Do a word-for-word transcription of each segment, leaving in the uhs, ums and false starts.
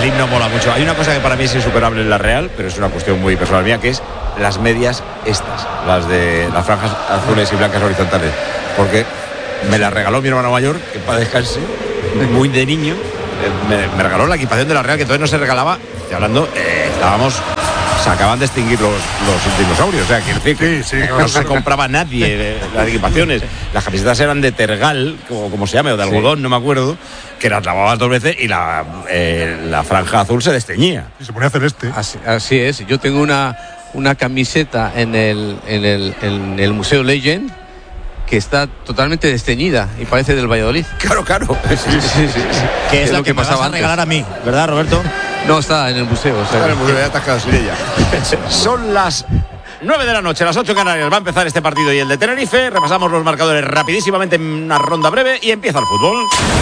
himno mola mucho. Hay una cosa que para mí es insuperable en la Real, pero es una cuestión muy personal mía, que es las medias estas, las de las franjas azules y blancas horizontales, porque me las regaló mi hermano mayor, que para descanse, muy de niño, me, me regaló la equipación de la Real, que todavía no se regalaba, estoy hablando, eh, estábamos... se acaban de extinguir los, los dinosaurios, o sea, quiero decir que sí, sí, no claro. se compraba nadie las equipaciones, las camisetas eran de tergal, como, como se llame, o de algodón, sí. no me acuerdo, que las lavabas dos veces y la, eh, la franja azul se desteñía. Y se ponía celeste. Así, así es, yo tengo una, una camiseta en el, en, el, en el Museo Legend que está totalmente desteñida y parece del Valladolid. Claro, claro. Sí, sí, sí, sí. Que es, es la que, que me vas a regalar a mí, ¿verdad, Roberto? No, está en el museo. O sea, está en el museo, ya te has quedado sin ella. Son las nueve de la noche, las ocho en Canarias. Va a empezar este partido y el de Tenerife. Repasamos los marcadores rapidísimamente en una ronda breve y empieza el fútbol.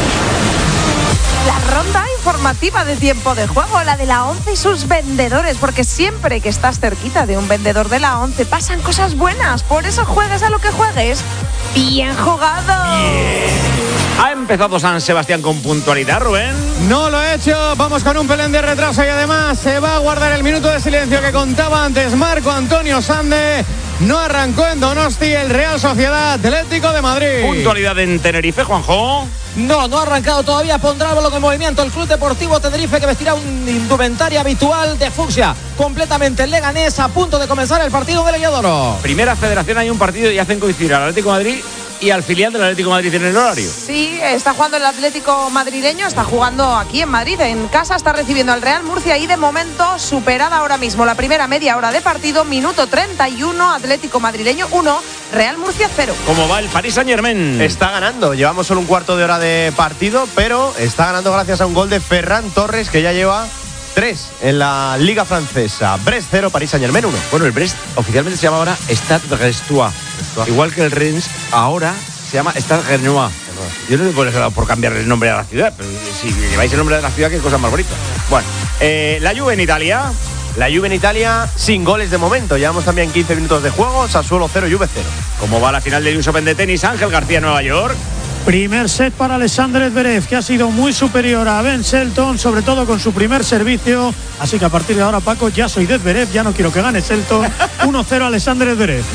La ronda informativa de tiempo de juego, la de la ONCE y sus vendedores, porque siempre que estás cerquita de un vendedor de la ONCE pasan cosas buenas. Por eso juegues a lo que juegues. ¡Bien jugado! Yeah. ¿Ha empezado San Sebastián con puntualidad, Rubén? No lo ha hecho, vamos con un pelén de retraso y además se va a guardar el minuto de silencio que contaba antes Marco Antonio Sande. No arrancó en Donosti el Real Sociedad Atlético de Madrid. Puntualidad en Tenerife, Juanjo. No, no ha arrancado todavía, pondrá el balón en movimiento el Club Deportivo Tenerife, que vestirá un indumentaria habitual de fucsia, completamente Leganés, a punto de comenzar el partido del Heliodoro. Primera Federación, hay un partido y hacen coincidir al Atlético de Madrid y al filial del Atlético de Madrid en el horario. Sí, está jugando el Atlético madrileño, está jugando aquí en Madrid, en casa, está recibiendo al Real Murcia y de momento superada ahora mismo la primera media hora de partido, minuto treinta y uno, Atlético madrileño uno, Real Murcia cero. ¿Cómo va el Paris Saint-Germain? Está ganando, llevamos solo un cuarto de hora de partido, pero está ganando gracias a un gol de Ferran Torres, que ya lleva tres en la Liga Francesa. Brest cero, Paris Saint-Germain uno. Bueno, el Brest oficialmente se llama ahora Stade Brestois. Igual que el Rennes, ahora se llama Stade Rennais. Yo no sé por, por cambiar el nombre a la ciudad, pero si lleváis el nombre de la ciudad, qué cosa más bonita. Bueno, eh, la Juve en Italia. La Juve en Italia sin goles de momento. Llevamos también quince minutos de juego. Sassuolo cero, Juve cero. ¿Cómo va la final del U S Open de tenis? Ángel García, Nueva York. Primer set para Alexander Zverev, que ha sido muy superior a Ben Shelton, sobre todo con su primer servicio. Así que a partir de ahora, Paco, ya soy de Zverev, ya no quiero que gane Shelton. uno cero Alexander Zverev.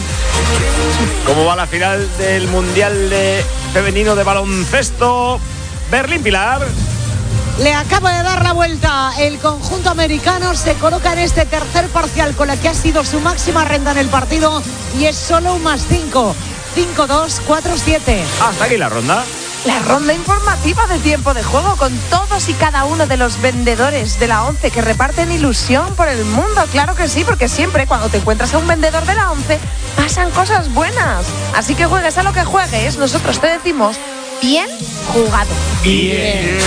¿Cómo va la final del Mundial de Femenino de Baloncesto? Berlín, Pilar. Le acaba de dar la vuelta el conjunto americano, se coloca en este tercer parcial con la que ha sido su máxima renta en el partido y es solo un más cinco. cinco dos, cuatro siete. Hasta aquí la ronda. La ronda informativa de tiempo de juego con todos y cada uno de los vendedores de la ONCE que reparten ilusión por el mundo. Claro que sí, porque siempre cuando te encuentras a un vendedor de la ONCE pasan cosas buenas. Así que juegues a lo que juegues, nosotros te decimos bien jugado. Bien.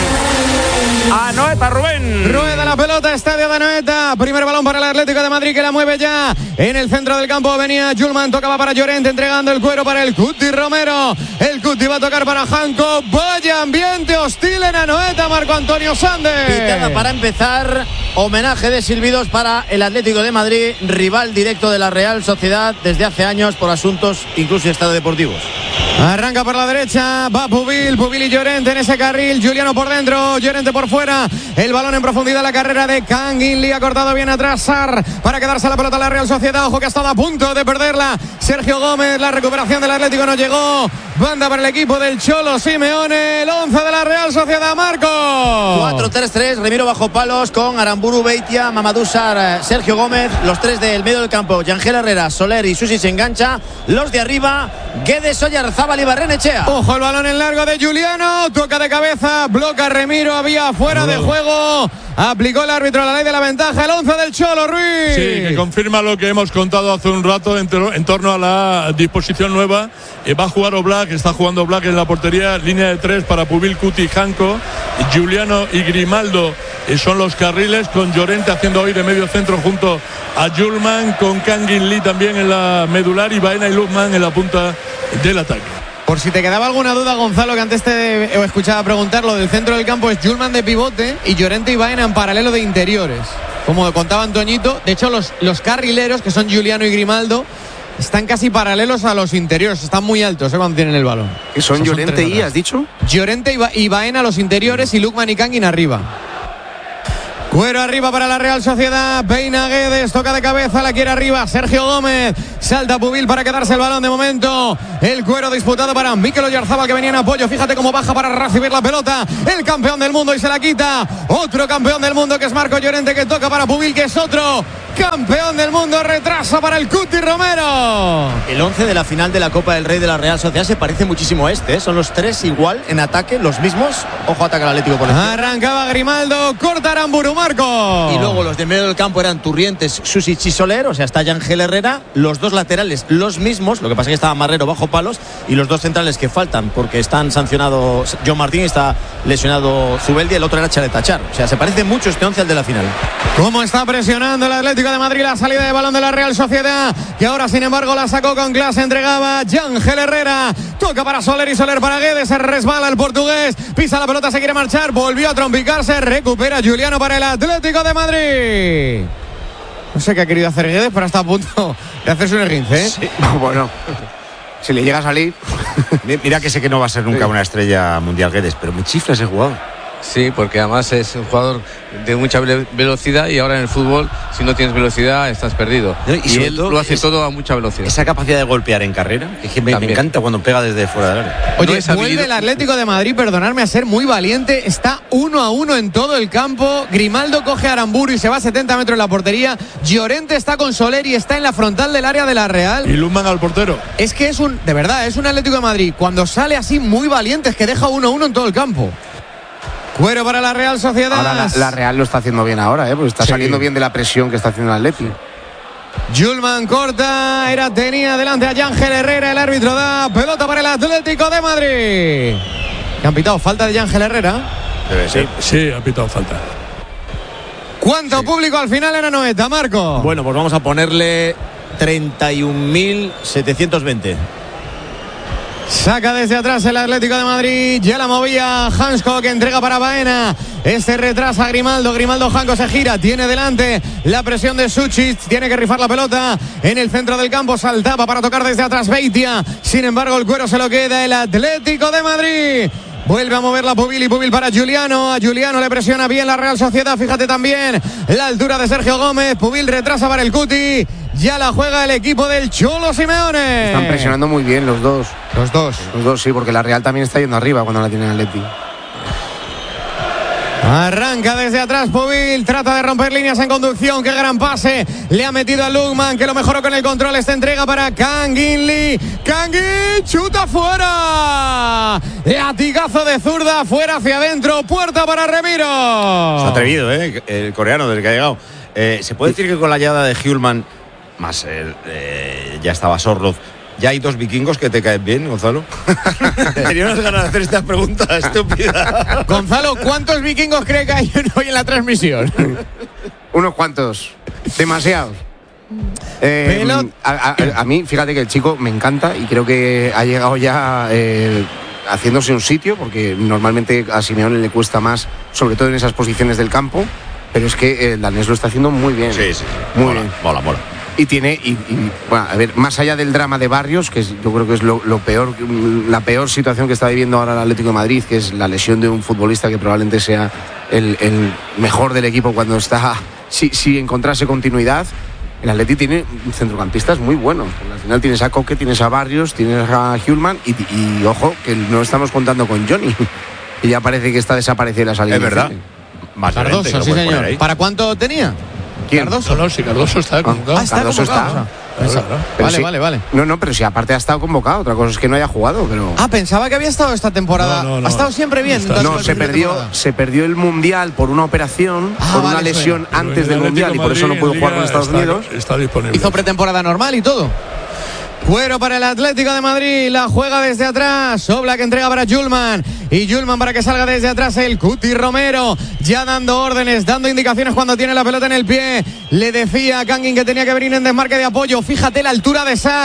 Anoeta, Rubén. Rueda la pelota, estadio de Anoeta. Primer balón para el Atlético de Madrid, que la mueve ya en el centro del campo. Venía Julman, tocaba para Llorente, entregando el cuero para el Cuti Romero. El Cuti va a tocar para Janko. Vaya ambiente hostil en Anoeta, Marco Antonio Sande. Pitada para empezar. Homenaje de silbidos para el Atlético de Madrid, rival directo de la Real Sociedad desde hace años por asuntos incluso extradeportivos. Arranca por la derecha, va Pubil, Pubil y Llorente en ese carril, Juliano por dentro, Llorente por fuera, el balón en profundidad, la carrera de Kangin Lee ha cortado bien atrás, Sar, para quedarse la pelota a la Real Sociedad, ojo que ha estado a punto de perderla, Sergio Gómez, la recuperación del Atlético no llegó, banda para el equipo del Cholo Simeone, el once de la Real Sociedad, Marco. cuatro tres tres, Remiro bajo palos con Aramburu, Beitia, Mamadou Sar, Sergio Gómez, los tres del medio del campo, Yangel Herrera, Soler y Susi se engancha, los de arriba, Guedes, Oyarzábal y Barrenechea. Ojo el balón en largo de Juliano, toca de cabeza, bloca Remiro, había fuera de juego, aplicó el árbitro la ley de la ventaja, el once del Cholo, Ruiz. Sí, que confirma lo que hemos contado hace un rato en, en torno a la disposición nueva. Eh, va a jugar Oblak, está jugando Oblak en la portería, línea de tres para Pubil, Cuti, Janko, Juliano y Grimaldo eh, son los carriles, con Llorente haciendo hoy de medio centro junto a Julman, con Kangin Lee también en la medular y Baena y Luzman en la punta del ataque. Por si te quedaba alguna duda, Gonzalo, que antes te he escuchado preguntar, lo del centro del campo es Julman de pivote y Llorente y Baena en paralelo de interiores, como contaba Antoñito. De hecho, los, los carrileros, que son Juliano y Grimaldo, están casi paralelos a los interiores, están muy altos, ¿eh?, cuando tienen el balón. ¿Y son Llorente y, has dicho? Llorente y, ba- y Baena los interiores y Lukman y Kangin arriba. Cuero arriba para la Real Sociedad. Peina Guedes, toca de cabeza, la quiere arriba Sergio Gómez. Salta Pubil para quedarse el balón de momento. El Cuero disputado para Mikel Oyarzábal, que venía en apoyo. Fíjate cómo baja para recibir la pelota. El campeón del mundo y se la quita. Otro campeón del mundo que es Marco Llorente, que toca para Pubil, que es otro campeón del mundo. Retrasa para el Cuti Romero. El once de la final de la Copa del Rey de la Real Sociedad se parece muchísimo a este, ¿eh? Son los tres igual en ataque, los mismos. Ojo, ataca el Atlético por encima. Arrancaba Grimaldo, corta Aramburu, Marco. Y luego los de medio del campo eran Turrientes, Susic y Soler, o sea, está Ángel Herrera. Los dos laterales, los mismos, lo que pasa es que estaba Marrero bajo palos. Y los dos centrales que faltan, porque están sancionados John Martín y está lesionado Zubeldia, el otro era Chaletachar. O sea, se parece mucho este once al de la final. ¿Cómo está presionando el Atlético de Madrid la salida de balón de la Real Sociedad? Que ahora, sin embargo, la sacó con clase, entregaba Ángel Herrera. Toca para Soler y Soler para Guedes. Se resbala el portugués, pisa la pelota, se quiere marchar, volvió a trompicarse, recupera Juliano para el Atlético de Madrid. No sé qué ha querido hacer Guedes, pero está a punto de hacerse un esguince, ¿eh? Sí. Bueno, si le llega a salir. Mira que sé que no va a ser nunca una estrella mundial Guedes, pero me chifla ese jugador. Sí, porque además es un jugador de mucha velocidad y ahora en el fútbol, si no tienes velocidad, estás perdido. No, y, y él todo lo hace es, todo a mucha velocidad. Esa capacidad de golpear en carrera, es que me, me encanta cuando pega desde fuera del área. Oye, no vuelve el Atlético de Madrid, perdonadme, a ser muy valiente. Está uno a uno en todo el campo. Grimaldo coge a Aramburu y se va a setenta metros en la portería. Llorente está con Soler y está en la frontal del área de la Real. Y Lundman al portero. Es que es un, de verdad, es un Atlético de Madrid cuando sale así muy valiente, es que deja uno a uno en todo el campo. Cuero para la Real Sociedad. Ahora la, la Real lo está haciendo bien ahora, ¿eh? Porque está Sí. saliendo bien de la presión que está haciendo el Atleti. Julman corta, era tenía delante a Ángel Herrera, el árbitro da pelota para el Atlético de Madrid. ¿Qué han pitado? ¿Falta de Ángel Herrera? Debe ser. Sí, ha pitado falta. ¿Cuánto sí. público al final en Anoeta, Marco? Bueno, pues vamos a ponerle treinta y un mil setecientos veinte. Saca desde atrás el Atlético de Madrid. Ya la movía Hansko, que entrega para Baena. Este retrasa a Grimaldo. Grimaldo Hanko se gira. Tiene delante la presión de Sucic. Tiene que rifar la pelota en el centro del campo. Saltaba para tocar desde atrás Beitia. Sin embargo, el Cuero se lo queda el Atlético de Madrid. Vuelve a mover la Pubil y Pubil para Juliano. A Juliano le presiona bien la Real Sociedad. Fíjate también la altura de Sergio Gómez. Pubil retrasa para el Cuti. Ya la juega el equipo del Cholo Simeone. Están presionando muy bien los dos. Los dos. Los dos, sí, porque la Real también está yendo arriba cuando la tiene el Atleti. Arranca desde atrás Pubil, trata de romper líneas en conducción. Qué gran pase le ha metido a Lundman, que lo mejoró con el control. Esta entrega para Kang In Lee. Kang In, chuta fuera. Latigazo de zurda, fuera hacia adentro. Puerta para Remiro. Está atrevido, ¿eh? El coreano del que ha llegado. Eh, ¿Se puede decir que con la llegada de Hjulman, más el, eh, ya estaba Sorloth, ya hay dos vikingos que te caen bien, Gonzalo? Tenía unas ganas de hacer esta pregunta estúpida. Gonzalo, ¿cuántos vikingos cree que hay hoy en la transmisión? Unos cuantos. Demasiados. Eh, a, a, a mí, fíjate que el chico me encanta y creo que ha llegado ya eh, haciéndose un sitio, porque normalmente a Simeone le cuesta más, sobre todo en esas posiciones del campo, pero es que el danés lo está haciendo muy bien. Sí, sí. Muy mola, bien. mola, mola. Y tiene, y, y, bueno, a ver, más allá del drama de Barrios, que es, yo creo que es lo, lo peor, la peor situación que está viviendo ahora el Atlético de Madrid, que es la lesión de un futbolista que probablemente sea el, el mejor del equipo cuando está, si, si encontrase continuidad. El Atleti tiene centrocampistas muy buenos. Al final tienes a Coque, tienes a Barrios, tienes a Hjulman y, y ojo, que no estamos contando con Johnny. Y ya parece que está desaparecida la salida. Es verdad. Más Cardoso, sí señor. ¿Para cuánto tenía? ¿Quién? Cardoso. No, no, si Cardoso está convocado. Ah, está Cardoso convocado. está. Pero vale, sí, vale, vale. No, no, pero si aparte ha estado convocado. Otra cosa es que no haya jugado, pero. Ah, pensaba que había estado esta temporada. No, no, no. Ha estado siempre bien. Está- No, se perdió, se perdió el Mundial por una operación, Ah, por vale, una eso lesión Pero antes el del Atlético Mundial y por eso no Madrid pudo en jugar con Liga Estados está- Unidos. Está disponible. Hizo pretemporada normal y todo. Cuero para el Atlético de Madrid, la juega desde atrás, Oblak entrega para Julman y Julman para que salga desde atrás el Cuti Romero, ya dando órdenes, dando indicaciones cuando tiene la pelota en el pie. Le decía a Kangin que tenía que venir en desmarque de apoyo. Fíjate la altura de Sar,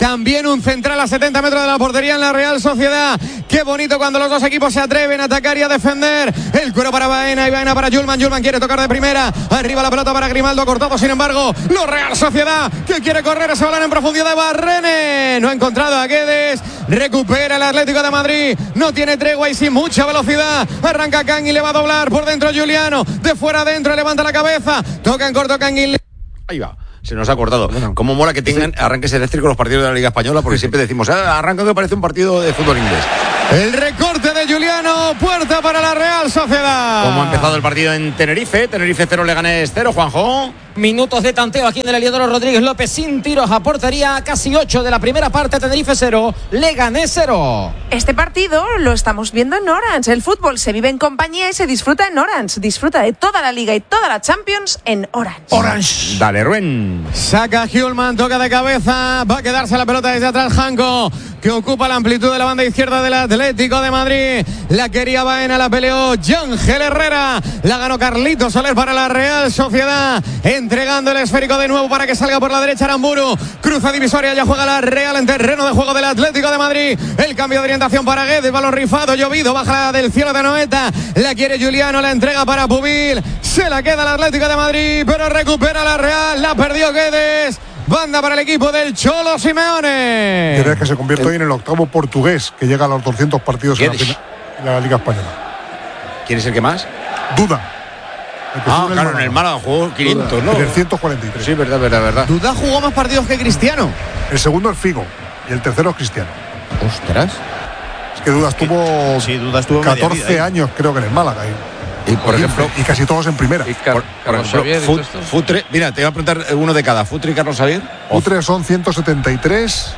también un central a setenta metros de la portería en la Real Sociedad. Qué bonito cuando los dos equipos se atreven a atacar y a defender. El cuero para Baena y Baena para Yulman. Yulman quiere tocar de primera. Arriba la pelota para Grimaldo, cortado sin embargo. La Real Sociedad que quiere correr ese balón en profundidad de Barrene. No ha encontrado a Guedes. Recupera el Atlético de Madrid. No tiene tregua y sin mucha velocidad. Arranca Kang y le va a doblar por dentro Juliano. De fuera adentro levanta la cabeza. Toca en corto Kang y... Ahí va. Se nos ha cortado. Cómo mola que tengan arranques eléctricos los partidos de la Liga Española, porque siempre decimos, ah, arranca que parece un partido de fútbol inglés. El recorte de Juliano, puerta para la Real Sociedad. ¿Cómo ha empezado el partido en Tenerife? Tenerife cero, Leganés cero, Juanjo. Minutos de tanteo aquí en el Heliodoro Rodríguez López sin tiros a portería, casi ocho de la primera parte. Tenerife cero, Leganés cero. Este partido lo estamos viendo en Orange. El fútbol se vive en compañía y se disfruta en Orange. Disfruta de toda la Liga y toda la Champions en Orange. Orange. Dale, Ruen. Saca Hjulman, toca de cabeza. Va a quedarse la pelota desde atrás Janko, que ocupa la amplitud de la banda izquierda del Atlético de Madrid. La quería Baena, la peleó Ángel Herrera. La ganó Carlito Soler para la Real Sociedad. Entregando el esférico de nuevo para que salga por la derecha Aramburu. Cruza divisoria, ya juega la Real en terreno de juego del Atlético de Madrid. El cambio de orientación para Guedes, balón rifado, llovido, baja del cielo de Noeta. La quiere Juliano, la entrega para Pubil. Se la queda el Atlético de Madrid, pero recupera la Real. La perdió Guedes. Banda para el equipo del Cholo Simeone. ¿Quieres que se convierte hoy en el octavo portugués que llega a los doscientos partidos en la, final, en la Liga Española? ¿Quién es el que más? Duda. Ah, claro, en el Málaga jugó quinientos, ¿no? trescientos cuarenta y tres. Sí, verdad, verdad, verdad. Duda jugó más partidos que Cristiano. El segundo es Figo y el tercero es Cristiano. Ostras. Es que Duda estuvo, sí, Duda estuvo catorce vida, años, creo que en el Málaga. Y, y por ejemplo, y casi todos en primera. Y Car- por, por ejemplo, Fut, Futre, mira, te voy a preguntar uno de cada. Futre y Carlos Xavier. Futre son ciento setenta y tres.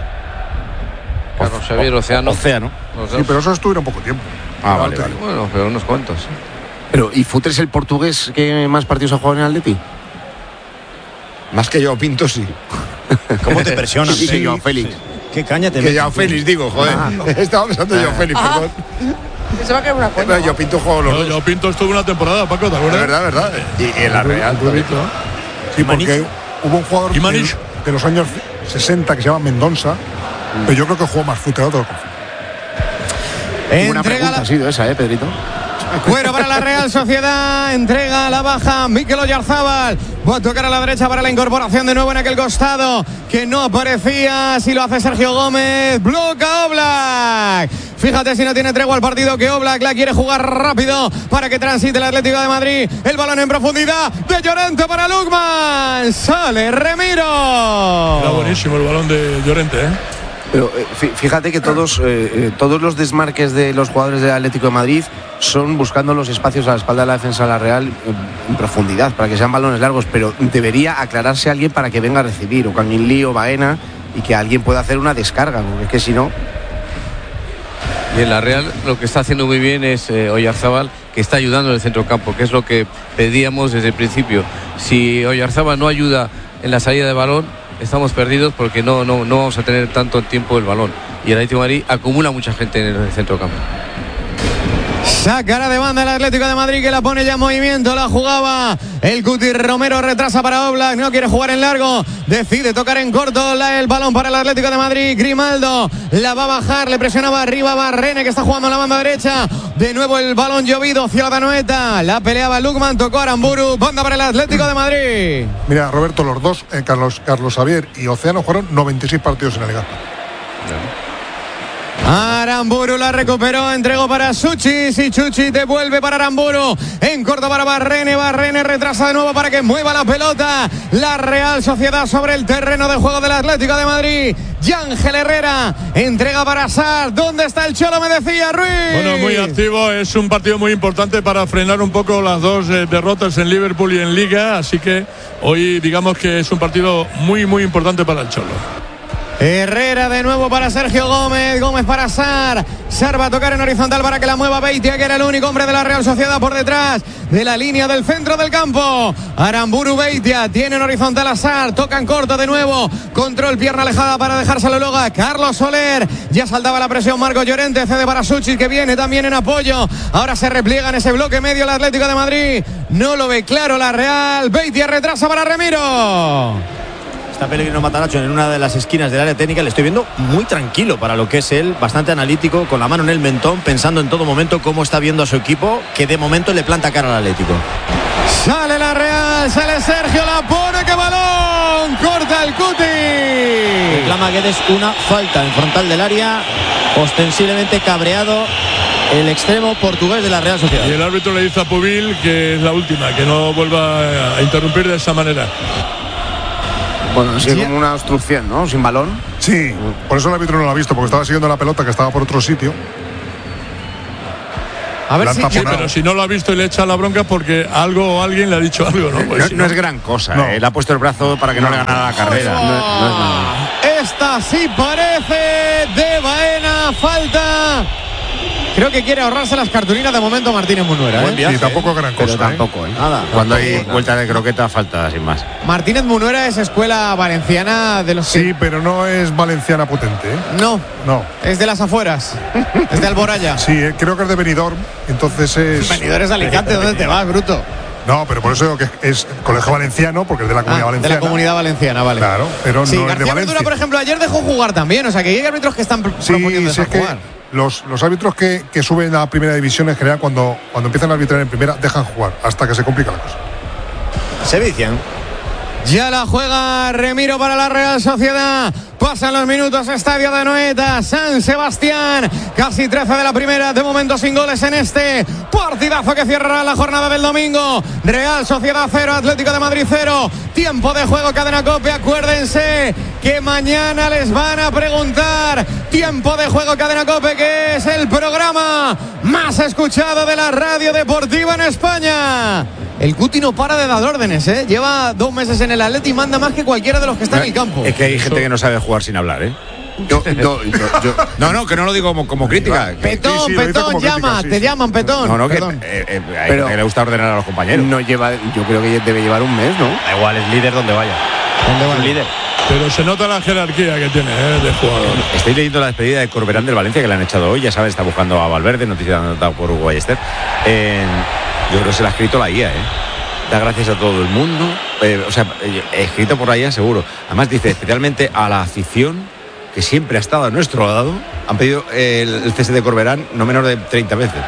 Carlos Xavier, Océano. Océano. Sí, pero eso estuvieron poco tiempo. Ah, vale, vale. Bueno, pero unos cuantos. Pero, ¿y Futre es el portugués que más partidos ha jugado en el Atleti? Más que yo, Pinto, sí. ¿Cómo te presionas? Sí, sí, Joao Félix. Sí. ¿Qué caña te Que Joao Félix, digo, joder. Ah, no. Estaba pensando en Joao Félix, ah. perdón. Se va a caer una cuenta. Yo Pinto juego los no, dos. Yo Pinto estuvo una temporada, Paco, ¿te acuerdas? Es verdad, verdad. Y en la Real. Sí, porque hubo un jugador de, de los años sesenta que se llama Mendonça, pero yo creo que jugó más Futre, otro. Una pregunta la... ha sido esa, ¿eh, Pedrito? Cuero para la Real Sociedad, entrega la baja Mikel Oyarzábal, va a tocar a la derecha para la incorporación de nuevo en aquel costado que no aparecía, si lo hace Sergio Gómez, bloca Oblak. Fíjate si no tiene tregua el partido, que Oblak la quiere jugar rápido para que transite el Atlético de Madrid. El balón en profundidad de Llorente para Lukman, sale Remiro. Era buenísimo el balón de Llorente, ¿eh? Pero fíjate que todos, eh, todos los desmarques de los jugadores del Atlético de Madrid son buscando los espacios a la espalda de la defensa de la Real en profundidad, para que sean balones largos, pero debería aclararse alguien para que venga a recibir, o Kangin Lee o Baena, y que alguien pueda hacer una descarga, porque es que si no... Y en la Real lo que está haciendo muy bien es eh, Oyarzábal, que está ayudando en el centrocampo, que es lo que pedíamos desde el principio. Si Oyarzábal no ayuda en la salida de balón, estamos perdidos porque no, no, no vamos a tener tanto tiempo el balón. Y el Atlético de Madrid acumula mucha gente en el centrocampo. Sacará de banda el Atlético de Madrid, que la pone ya en movimiento, la jugaba el Cuti Romero, retrasa para Oblak, no quiere jugar en largo, decide tocar en corto la, el balón para el Atlético de Madrid. Grimaldo la va a bajar, le presionaba arriba Barrene, que está jugando en la banda derecha, de nuevo el balón llovido hacia la Danoeta, la peleaba Lukman, tocó Aramburu, banda para el Atlético de Madrid. Mira, Roberto, los dos, eh, Carlos, Carlos Xavier y Océano jugaron noventa y seis partidos en la Liga. Aramburu la recuperó, entregó para Suchis y Chuchi devuelve para Aramburu, en corto para Barrene, Barrene retrasa de nuevo para que mueva la pelota la Real Sociedad sobre el terreno de juego del Atlético de Madrid. Ángel Herrera entrega para Sar. ¿Dónde está el Cholo? Me decía Ruiz. Bueno, muy activo, es un partido muy importante para frenar un poco las dos eh, derrotas en Liverpool y en Liga, así que hoy digamos que es un partido muy muy importante para el Cholo. Herrera de nuevo para Sergio Gómez, Gómez para Sar, Sar va a tocar en horizontal para que la mueva Beitia, que era el único hombre de la Real Sociedad por detrás de la línea del centro del campo. Aramburu, Beitia, tiene en horizontal a Sar, toca en corto de nuevo, control, pierna alejada para dejárselo luego a Carlos Soler, ya saltaba la presión Marco Llorente, cede para Suchis, que viene también en apoyo, ahora se repliega en ese bloque medio el Atlético de Madrid, no lo ve claro la Real, Beitia retrasa para Remiro. Está Pellegrino Matarazzo en una de las esquinas del área técnica. Le estoy viendo muy tranquilo para lo que es él, bastante analítico, con la mano en el mentón, pensando en todo momento cómo está viendo a su equipo, que de momento le planta cara al Atlético. Sale la Real, sale Sergio, la pone, que balón, corta el Cuti. Reclama Guedes una falta en frontal del área, ostensiblemente cabreado el extremo portugués de la Real Sociedad. Y el árbitro le dice a Pubil que es la última, que no vuelva a interrumpir de esa manera. Bueno, así ¿Sí? como una obstrucción, ¿no? Sin balón. Sí, por eso el árbitro no lo ha visto, porque estaba siguiendo la pelota que estaba por otro sitio. A ver si, sí, pero si no lo ha visto y le echa la bronca porque algo o alguien le ha dicho algo, ¿no? Pues no, si no no es gran cosa, no. eh. Le ha puesto el brazo para que no, no le ganara la carrera. Oh, no, no es nada. Esta sí parece de Baena, falta. Creo que quiere ahorrarse las cartulinas de momento Martínez Munuera. Buen viaje, ¿eh? Y tampoco es gran cosa. Pero tampoco, ¿eh? Nada. Cuando hay vuelta de croqueta, falta sin más. Martínez Munuera es escuela valenciana de los. Sí, que... pero no es valenciana potente, ¿eh? No. No. Es de las afueras. Es de Alboraya. Sí, eh, creo que es de Benidorm. Entonces es. Benidorm es Alicante. ¿Dónde te vas, bruto? No, pero por eso digo que es colegio valenciano, porque es de la comunidad ah, valenciana. De la comunidad valenciana, vale. Claro, pero sí, no García es de Valencia. Verdura, por ejemplo, ayer dejó jugar también. O sea, que hay árbitros que están sí, proponiendo sí, es jugar. Que los, los árbitros que, que suben a primera división en general, cuando, cuando empiezan a arbitrar en primera, dejan jugar hasta que se complica la cosa. Se vician. Ya la juega Remiro para la Real Sociedad. Pasan los minutos, estadio de Anoeta, San Sebastián. Casi trece de la primera, de momento sin goles en este partidazo que cierra la jornada del domingo. Real Sociedad cero, Atlético de Madrid cero. Tiempo de juego, Cadena COPE. Acuérdense que mañana les van a preguntar. Tiempo de juego, Cadena COPE, que es el programa más escuchado de la radio deportiva en España. El Cuti no para de dar órdenes, ¿eh? Lleva dos meses en el Atleti y manda más que cualquiera de los que está en el campo. Es que hay gente que no sabe jugar sin hablar, ¿eh? Yo, yo, yo, yo. No, no, que no lo digo como, como crítica. Petón, sí, sí, Petón, llama, crítica, sí, te sí. llaman, Petón. No, no, que Perdón. eh, eh, pero, que le gusta ordenar a los compañeros. No lleva, yo creo que debe llevar un mes, ¿no? Da igual, es líder donde vaya. ¿Dónde va el líder? Pero se nota la jerarquía que tiene, ¿eh? De jugador. Estoy leyendo la despedida de Corberán del Valencia, que le han echado hoy. Ya sabes, está buscando a Valverde, noticia dada por Hugo Ballester. Eh, yo creo que se la ha escrito la I A, ¿eh? Da gracias a todo el mundo, eh, o sea, eh, escrito por la I A seguro. Además dice, especialmente a la afición que siempre ha estado a nuestro lado, han pedido eh, el, el cese de Corberán no menos de treinta veces.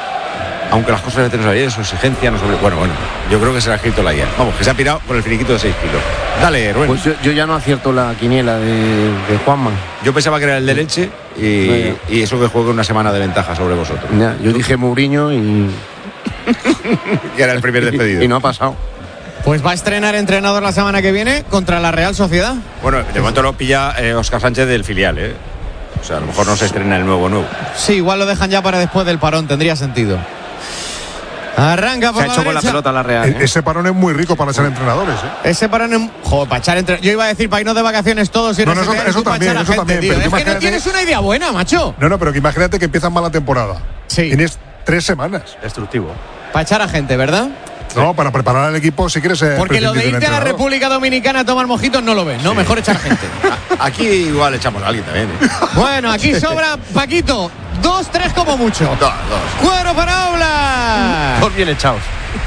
Aunque las cosas a veces no sabían, su exigencia no sobre... Bueno, bueno, yo creo que se la ha escrito la I A. Vamos, que se ha pirado con el finiquito de seis kilos. Dale, Rubén. Pues yo, yo ya no acierto la quiniela de, de Juanma. Yo pensaba que era el de Leche y, no, y eso que juego una semana de ventaja sobre vosotros. Ya, yo dije Mourinho y... que era el primer despedido. Y no ha pasado. Pues va a estrenar entrenador la semana que viene contra la Real Sociedad. Bueno, de momento lo pilla eh, Óscar Sánchez del filial, ¿eh? O sea, a lo mejor no se estrena el nuevo nuevo. Sí, igual lo dejan ya para después del parón, tendría sentido. Arranca por se ha la hecho derecha. con la pelota la Real. ¿eh? Ese parón es muy rico para ser entrenadores, ¿eh? Ese parón es... Joder, para echar entre... Yo iba a decir para irnos de vacaciones todos y no, no, eso, eso también, eso gente, también. Tío. Pero es imagínate... que no tienes una idea buena, macho. No, no, pero que imagínate que empiezan mal la temporada. Sí. Tienes tres semanas. Destructivo. Para echar a gente, ¿verdad? No, para preparar al equipo si quieres ser. Porque lo de irte a la República Dominicana a tomar mojitos no lo ves, ¿no? Sí. Mejor echar gente. Aquí igual echamos a alguien también, ¿eh? Bueno, aquí sobra Paquito. Dos, tres como mucho. Dos, dos. Cuero para Oblak. Dos bien echados.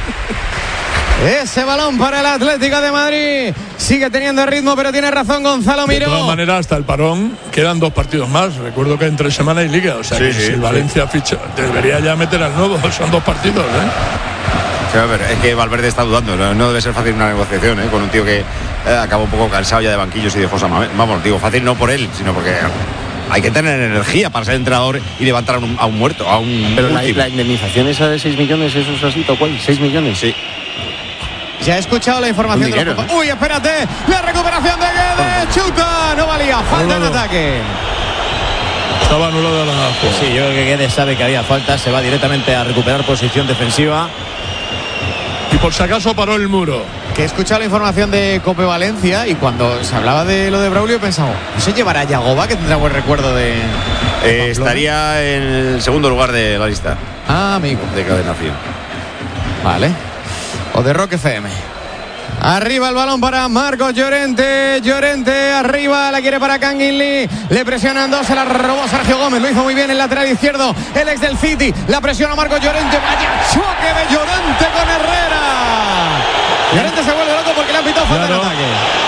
Ese balón para el Atlético de Madrid. Sigue teniendo ritmo, pero tiene razón Gonzalo Miró. De todas maneras, hasta el parón quedan dos partidos más. Recuerdo que en tres semanas hay liga. O sea, sí, que sí, si el Valencia sí. ficha, debería ya meter al nuevo. Son dos partidos, ¿eh? Sí, a ver, es que Valverde está dudando. No, no debe ser fácil una negociación, ¿eh? Con un tío que eh, acabó un poco cansado ya de banquillos y de José Manuel. Vamos, digo, fácil no por él, sino porque hay que tener energía para ser entrenador y levantar a un, a un muerto, a un. Pero la, la indemnización esa de seis millones, eso es así, tal cual. seis millones. Sí. Ya he escuchado la información de los compa- Uy, espérate, la recuperación de Guedes, chuta, no valía, falta en ataque. Estaba anulada la jugada. Sí, yo creo que Guedes sabe que había falta, se va directamente a recuperar posición defensiva. Y por si acaso paró el muro. Que he escuchado la información de Cope Valencia y cuando se hablaba de lo de Braulio he pensado, ¿no se llevará a Yagoba, que tendrá buen recuerdo de, de eh, estaría en el segundo lugar de la lista. Ah, amigo. De Cadena Cien. Vale. O de Rock F M. Arriba el balón para Marcos Llorente. Llorente arriba, la quiere para Kangin Lee. Le presionan dos, se la robó Sergio Gómez. Lo hizo muy bien el lateral izquierdo, el ex del City. La presiona Marcos Llorente. Vaya choque de Llorente con Herrera. Llorente se vuelve loco porque le ha pitado falta claro, en ataque.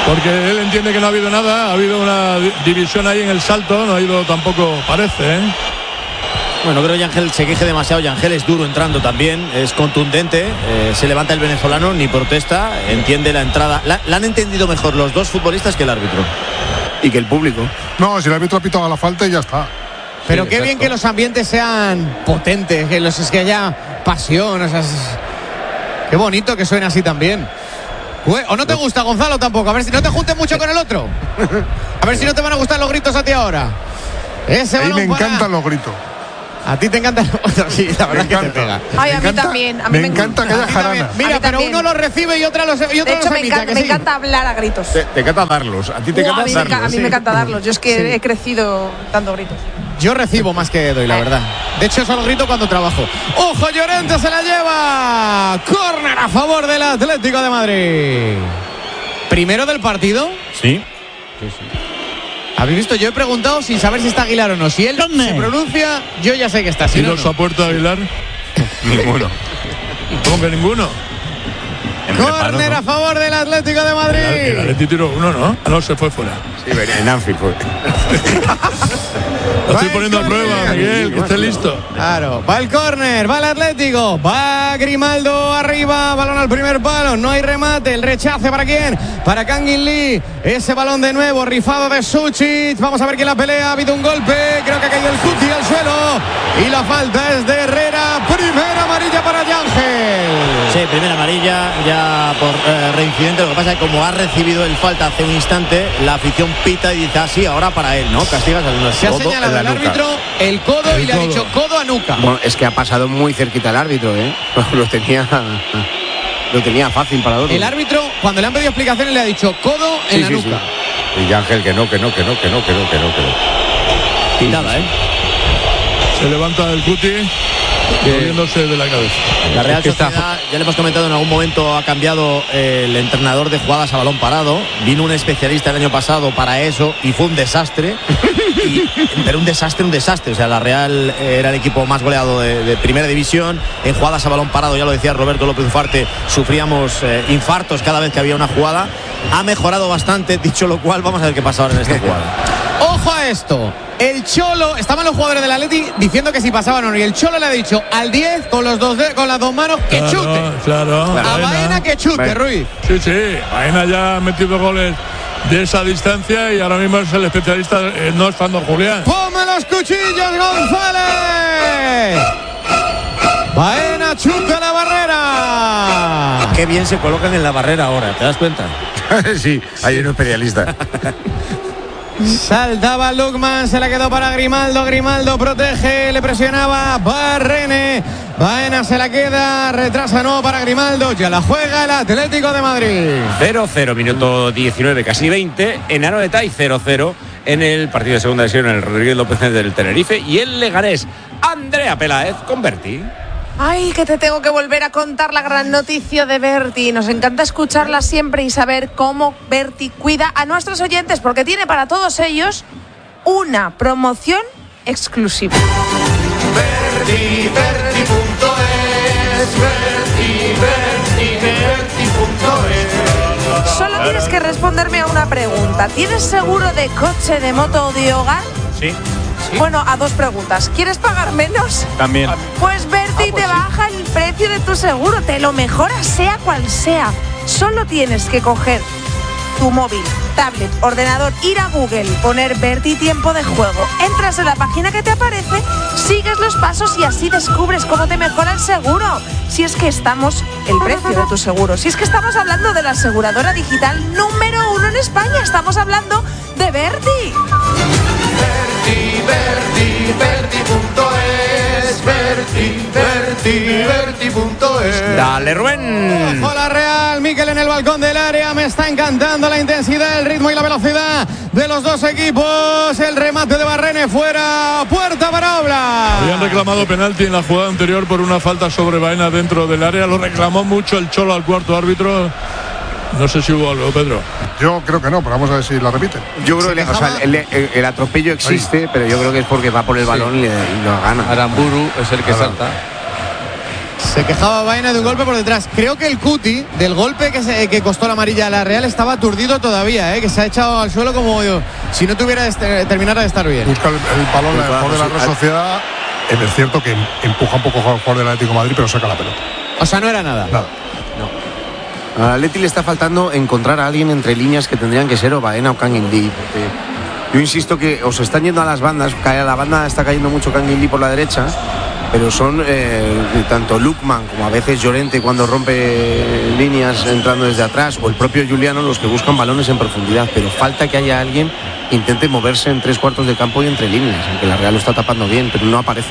Porque él entiende que no ha habido nada, ha habido una división ahí en el salto, no ha ido tampoco, parece, ¿eh? Bueno, creo que Ángel se queje demasiado. Ángel es duro entrando también, es contundente. Eh, se levanta el venezolano, ni protesta, entiende la entrada. La, la han entendido mejor los dos futbolistas que el árbitro. Y que el público. No, si el árbitro ha pitado la falta y ya está. Pero Sí, qué exacto. bien que los ambientes sean potentes, que, los, es que haya pasión. O sea, es- qué bonito que suene así también. Ue- ¿O no te gusta, Gonzalo, tampoco? A ver si no te juntes mucho con el otro. A ver si no te van a gustar los gritos a ti ahora. Ese A mí balón me para- encantan los gritos. A ti te encanta. Sí, la verdad Me que te encanta. pega. Ay, a mí encanta- también, a mí me encanta que haya jarana. Mira, mí pero también. uno los recibe y otra los, y De otro hecho, los me emite, encanta, ¿que me sí? encanta hablar a gritos. Te, te encanta darlos. A ti te Buah, a, encanta mí me, darlos. enca- a mí sí. me encanta darlos. Yo es que Sí. he crecido dando gritos. Yo recibo más que doy, la verdad. De hecho, solo grito cuando trabajo. ¡Ojo, Llorente se la lleva! Córner a favor del Atlético de Madrid. ¿Primero del partido? Sí. ¿Habéis visto? Yo he preguntado sin saber si está Aguilar o no. Si él se pronuncia, yo ya sé que está. Si no, ¿Tiros no. a puerta de Aguilar? Ninguno. ¿Cómo que ninguno? Córner a favor del Atlético de El Madrid. Atleti tiró uno, ¿no? Ah, no, se fue fuera. Sí, venía en Anfield fue. Lo estoy Va poniendo a el prueba, córner. Miguel, que esté listo. Claro, va el córner, va el Atlético, va Grimaldo arriba, balón al primer palo, no hay remate, el rechace para quién, para Kangin Lee, ese balón de nuevo, rifado de Suchit, vamos a ver quién la pelea, ha habido un golpe, creo que ha caído el Cuti al suelo y la falta es de Herrera, primera amarilla para Yángel. Sí, primera amarilla ya por eh, reincidente. Lo que pasa es que como ha recibido el falta hace un instante, la afición pita y dice así, ahora para él, ¿no? Castigas al Se ha Codo señalado en el la nuca. árbitro el codo El y le ha codo. dicho codo a nuca. Bueno, es que ha pasado muy cerquita el árbitro, ¿eh? Lo tenía, lo tenía fácil para Dortmund. El árbitro, cuando le han pedido explicaciones, le ha dicho codo en Sí, la sí, nuca. Y Ángel que no, que no, que no, que no, que no, que no, que no. Pitada, ¿eh? Se levanta el Cuti, moviéndose de la cabeza. La Real Es que está- Sociedad, ya le hemos comentado en algún momento, ha cambiado el entrenador de jugadas a balón parado. Vino un especialista el año pasado para eso y fue un desastre. Y, pero un desastre, un desastre. O sea, la Real era el equipo más goleado de, de primera división. En jugadas a balón parado, ya lo decía Roberto López Ufarte, sufríamos eh, infartos cada vez que había una jugada. Ha mejorado bastante, dicho lo cual, vamos a ver qué pasa ahora en esta jugada. Ojo a esto. El Cholo, estaban los jugadores del Atleti diciendo que si pasaban o no. Y el Cholo le ha dicho al diez con los dos de- con las dos manos que Claro, chute. claro. A Baena que chute, Baena. Ruiz. Sí, sí. Baena ya ha metido goles de esa distancia y ahora mismo es el especialista, eh, no estando Julián. ¡Ponme los cuchillos, González! Baena chuta la barrera. Qué bien se colocan en la barrera ahora, ¿te das cuenta? Sí, hay un especialista. Saltaba Lukman, se la quedó para Grimaldo. Grimaldo protege, le presionaba Barrene. Baena se la queda, retrasa no para Grimaldo. Ya la juega el Atlético de Madrid. cero cero, minuto diecinueve, casi veinte. En Anoeta y cero cero en el partido de segunda división en el Rodríguez López del Tenerife. Y el Leganés, Andrea Peláez, con Berti. Ay, que te tengo que volver a contar la gran noticia de Berti. Nos encanta escucharla siempre y saber cómo Berti cuida a nuestros oyentes, porque tiene para todos ellos una promoción exclusiva. Berti, Berti punto es, Berti, Berti, Berti punto es. Solo tienes que responderme a una pregunta. ¿Tienes seguro de coche, de moto o de hogar? Sí. Bueno, a dos preguntas. ¿Quieres pagar menos? También. Pues Berti te baja el precio de tu seguro, te lo mejora sea cual sea. Solo tienes que coger tu móvil, tablet, ordenador, ir a Google, poner Berti tiempo de juego. Entras en la página que te aparece, sigues los pasos y así descubres cómo te mejora el seguro. Si es que estamos, el precio de tu seguro, si es que estamos hablando de la aseguradora digital número uno en España, estamos hablando de Berti. Berti, Berti, Berti punto es, Berti, Berti, Berti punto es. Dale, Rubén. Ojo la Real, Miquel en el balcón del área. Me está encantando la intensidad, el ritmo y la velocidad de los dos equipos. El remate de Barrene fuera, puerta para Obla. Habían reclamado penalti en la jugada anterior por una falta sobre Baena dentro del área. Lo reclamó mucho el Cholo al cuarto árbitro. No sé si hubo algo, Pedro. Yo creo que no, pero vamos a ver si la repiten. Yo creo que o sea, el, el- el atropello existe, pero yo creo que es porque va por el balón y, le- y lo gana. Aramburu es el que Claro. salta. Se quejaba Baena de un golpe por detrás. Creo que el Cuti, del golpe que, se, que costó la amarilla a la Real, estaba aturdido todavía, ¿eh? Que se ha echado al suelo como yo, si no tuviera este, terminara de estar bien. Busca el, el balón el jugador de la Real Sociedad. Es cierto que empuja un poco al jugador del Atlético de Madrid, pero saca la pelota. O sea, no era nada. Nada. No. Al Atleti le está faltando encontrar a alguien entre líneas que tendrían que ser o Baena o Kangin Lee, porque yo insisto que os están yendo a las bandas, cae a la banda, está cayendo mucho Kangin Lee por la derecha, pero son eh, tanto Lukman como a veces Llorente cuando rompe líneas entrando desde atrás, o el propio Juliano, los que buscan balones en profundidad, pero falta que haya alguien que intente moverse en tres cuartos de campo y entre líneas, aunque la Real lo está tapando bien, pero no aparece.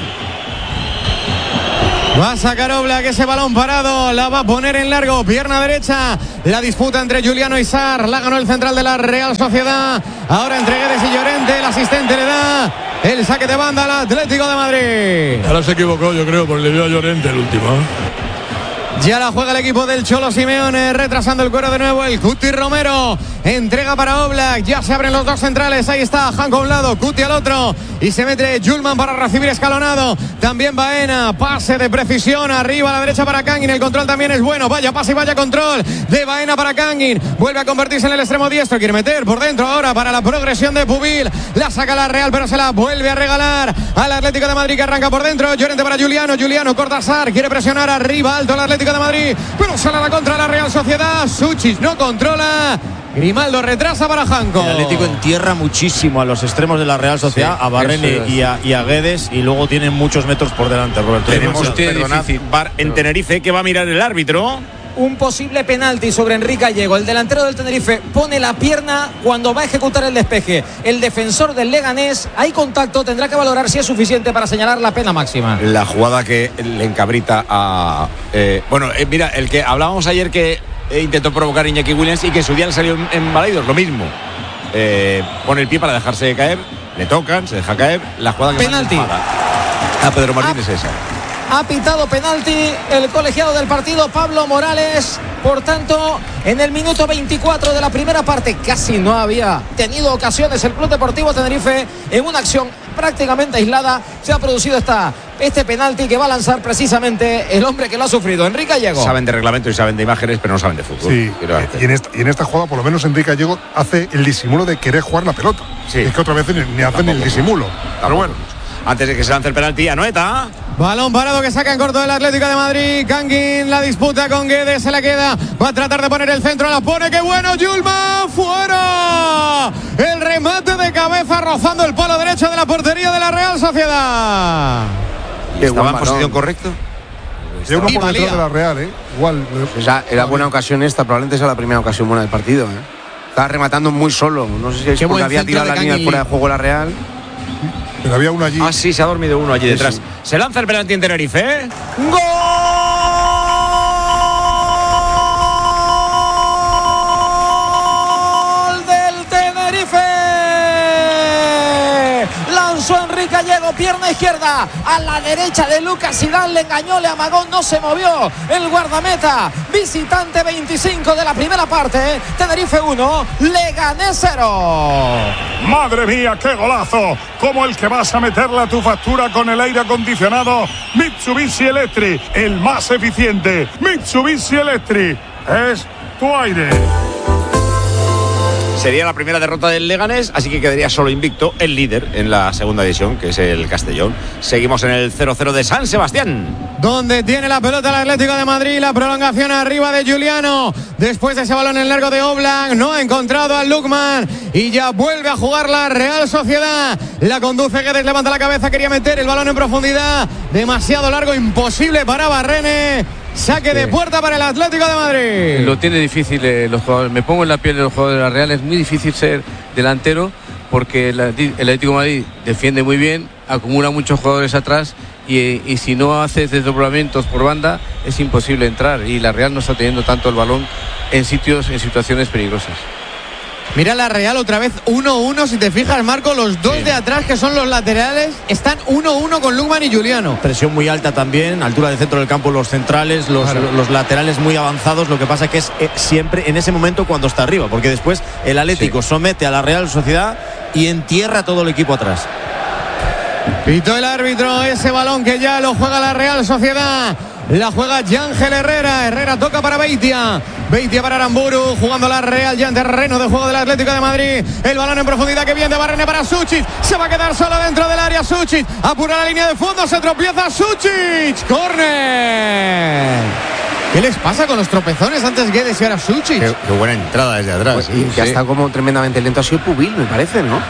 Va a sacar Oblak ese balón parado, la va a poner en largo, pierna derecha, la disputa entre Juliano y Sarr, la ganó el central de la Real Sociedad, ahora entre Guedes y Llorente, el asistente le da el saque de banda al Atlético de Madrid. Ahora se equivocó, yo creo, porque le dio a Llorente el último. Ya la juega el equipo del Cholo Simeone, retrasando el cuero de nuevo el Cuti Romero. Entrega para Oblak, ya se abren los dos centrales, ahí está Janko a un lado, Cuti al otro, y se mete Julman para recibir escalonado. También Baena, pase de precisión, arriba a la derecha para Kangin, el control también es bueno, vaya pase y vaya control de Baena para Kangin, vuelve a convertirse en el extremo diestro, quiere meter por dentro ahora para la progresión de Pubil, la saca la Real pero se la vuelve a regalar al Atlético de Madrid que arranca por dentro, Llorente para Juliano, Juliano corta a Sarr, quiere presionar arriba alto al Atlético de Madrid, pero sale a la contra la Real Sociedad, Suchis no controla, Grimaldo retrasa para Janko. El Atlético entierra muchísimo a los extremos de la Real Sociedad, sí, a Barrene y a, y a Guedes, y luego tienen muchos metros por delante, Roberto. Tenemos, perdonad, bar en Tenerife, que va a mirar el árbitro. Un posible penalti sobre Enrique Gallego. El delantero del Tenerife pone la pierna cuando va a ejecutar el despeje. El defensor del Leganés, hay contacto, tendrá que valorar si es suficiente para señalar la pena máxima. La jugada que le encabrita a... Eh, bueno, eh, mira, el que hablábamos ayer que eh, intentó provocar a Iñaki Williams y que en su día le salió en Balaidos, lo mismo. Eh, pone el pie para dejarse caer, le tocan, se deja caer. La jugada que penalti. A Pedro Martínez ah. esa. Ha pitado penalti el colegiado del partido, Pablo Morales. Por tanto, en el minuto veinticuatro de la primera parte, casi no había tenido ocasiones el Club Deportivo Tenerife. En una acción prácticamente aislada se ha producido esta, este penalti que va a lanzar precisamente el hombre que lo ha sufrido, Enrique Gallego. Saben de reglamento y saben de imágenes, pero no saben de fútbol. Sí, y en, esta, y en esta jugada por lo menos Enrique Gallego hace el disimulo de querer jugar la pelota. Sí. Es que otra vez ni, ni hacen ni el disimulo. Tampoco. Pero bueno. Antes de que se lance el penalti, Anoeta. Balón parado que saca en corto del Atlético de Madrid. Kangin la disputa con Guedes, se la queda. Va a tratar de poner el centro, la pone. ¡Qué bueno! Julman fuera. El remate de cabeza rozando el palo derecho de la portería de la Real Sociedad. ¿Estaba en posición correcta? Y uno por detrás de la Real, ¿eh? Igual. O sea, era buena ocasión esta, probablemente sea la primera ocasión buena del partido, ¿eh? Estaba rematando muy solo. No sé si es porque había tirado la línea fuera de juego la Real. Pero había uno allí. Ah, sí, se ha dormido uno allí sí, detrás. Sí. Se lanza el penalti en Tenerife. ¿eh? ¡Gol del Tenerife! Lanzó Enrique Gallego, pierna izquierda a la derecha de Lucas Zidane, le engañó, le amagó, no se movió el guardameta. Visitante veinticinco de la primera parte, Tenerife uno, Leganés cero. Madre mía, qué golazo, como el que vas a meterle a tu factura con el aire acondicionado Mitsubishi Electric, el más eficiente. Mitsubishi Electric es tu aire. Sería la primera derrota del Leganés, así que quedaría solo invicto el líder en la segunda división, que es el Castellón. Seguimos en el cero cero de San Sebastián. Donde tiene la pelota el Atlético de Madrid, la prolongación arriba de Juliano. Después de ese balón en largo de Oblak, no ha encontrado al Lukman y ya vuelve a jugar la Real Sociedad. La conduce Guedes, levanta la cabeza, quería meter el balón en profundidad. Demasiado largo, imposible para Barrene. Saque de puerta para el Atlético de Madrid. Lo tiene difícil eh, los jugadores. Me pongo en la piel de los jugadores de la Real. Es muy difícil ser delantero porque el, el Atlético de Madrid defiende muy bien, acumula muchos jugadores atrás y, y si no haces desdoblamientos por banda es imposible entrar. Y la Real no está teniendo tanto el balón en sitios, en situaciones peligrosas. Mira la Real otra vez uno uno, si te fijas, Marco, los dos sí. de atrás que son los laterales están uno uno con Lukman y Juliano. Presión muy alta también, altura del centro del campo los centrales, los, claro. los laterales muy avanzados, lo que pasa es que es eh, siempre en ese momento cuando está arriba, porque después el Atlético sí. somete a la Real Sociedad y entierra todo el equipo atrás. Pitó el árbitro ese balón que ya lo juega la Real Sociedad. La juega Yángel Herrera. Herrera toca para Beitia. Beitia para Aramburu. Jugando la Real ya en terreno de juego del Atlético de Madrid. El balón en profundidad que viene de Barrene para Suchich. Se va a quedar solo dentro del área Suchich. Apura la línea de fondo. Se tropieza Suchich. Córner. ¿Qué les pasa con los tropezones antes Guedes y ahora Suchich? Qué, qué buena entrada desde atrás. Pues, y que ha estado como tremendamente lento ha sido Pubil, me parece, ¿no?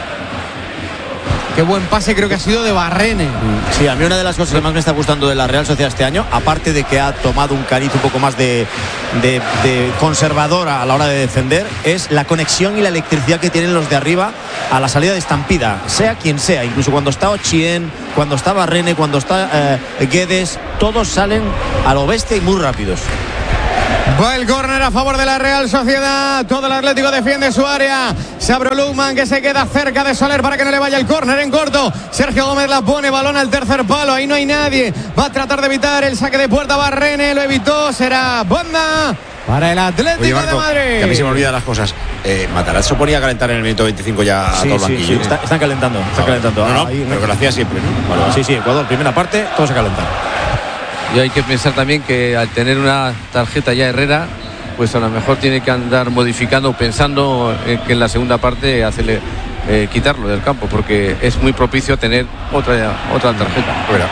Qué buen pase creo que ha sido de Barrene. Sí, a mí una de las cosas que más me está gustando de la Real Sociedad este año, aparte de que ha tomado un cariz un poco más de, de, de conservadora a la hora de defender, es la conexión y la electricidad que tienen los de arriba a la salida de estampida, sea quien sea, incluso cuando está Ochien, cuando está Barrene, cuando está eh, Guedes, todos salen a lo bestia y muy rápidos. Va el córner a favor de la Real Sociedad. Todo el Atlético defiende su área. Sabro Lukman que se queda cerca de Soler para que no le vaya el córner en corto. Sergio Gómez la pone, balón al tercer palo. Ahí no hay nadie. Va a tratar de evitar el saque de puerta. Barrene lo evitó. Será banda para el Atlético Oye, Marco, de Madrid. Que a mí se me olvidan las cosas. Eh, Matarazzo ponía a calentar en el minuto veinticinco ya sí, a todo el sí, banquillo. sí, está, están calentando. Están Ah, calentando. No, no, Ahí, pero que lo hacía siempre, ¿no? Vale, vale. Sí, sí, Ecuador, primera parte, todos se calentan. Y hay que pensar también que al tener una tarjeta ya Herrera, pues a lo mejor tiene que andar modificando, pensando en que en la segunda parte hacerle eh, quitarlo del campo, porque es muy propicio tener otra otra tarjeta. Fuera.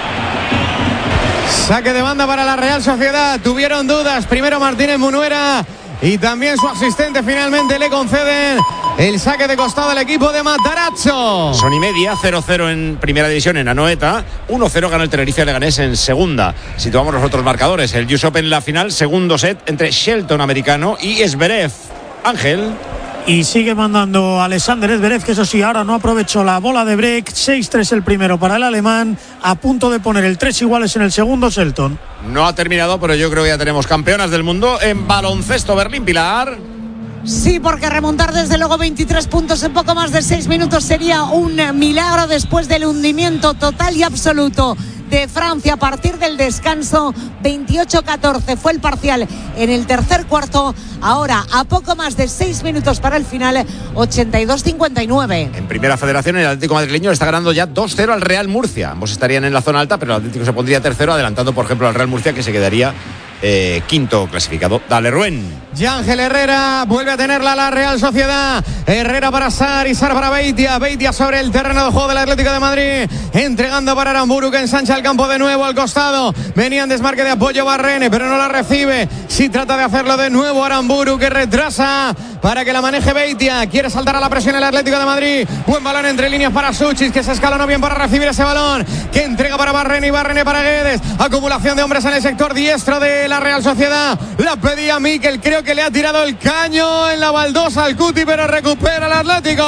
Saque de banda para la Real Sociedad. Tuvieron dudas. Primero Martínez Munuera y también su asistente finalmente le conceden el saque de costado al equipo de Matarazzo. Son y media, cero cero en primera división en Anoeta, uno cero gana el Tenerife Leganés en segunda. Situamos los otros marcadores. El U S Open en la final, segundo set entre Shelton americano y Zverev. Ángel. Y sigue mandando Alexander Zverev, que eso sí, ahora no aprovechó la bola de break. seis tres el primero para el alemán, a punto de poner el tres iguales en el segundo Shelton. No ha terminado, pero yo creo que ya tenemos campeonas del mundo en baloncesto. Berlín, Pilar. Sí, porque remontar desde luego veintitrés puntos en poco más de seis minutos sería un milagro después del hundimiento total y absoluto de Francia a partir del descanso. Veintiocho catorce fue el parcial en el tercer cuarto. Ahora, a poco más de seis minutos para el final, ochenta y dos cincuenta y nueve. En primera federación, el Atlético madrileño está ganando ya dos cero al Real Murcia. Ambos estarían en la zona alta, pero el Atlético se pondría tercero, adelantando, por ejemplo, al Real Murcia, que se quedaría eh, quinto clasificado. Dale, Rubén. Yángel Herrera vuelve a tenerla la Real Sociedad. Herrera para Sar y Sar para Beitia. Beitia sobre el terreno de juego del Atlético de Madrid, entregando para Aramburu, que ensancha el campo de nuevo al costado. Venía en desmarque de apoyo Barrene, pero no la recibe. Sí trata de hacerlo de nuevo Aramburu, que retrasa para que la maneje Beitia. Quiere saltar a la presión el Atlético de Madrid. Buen balón entre líneas para Suchich, que se escalonó bien para recibir ese balón, que entrega para Barrene y Barrene para Guedes. Acumulación de hombres en el sector diestro de la Real Sociedad. La pedía Mikel, creo que le ha tirado el caño en la baldosa al Cuti, pero recupera el Atlético.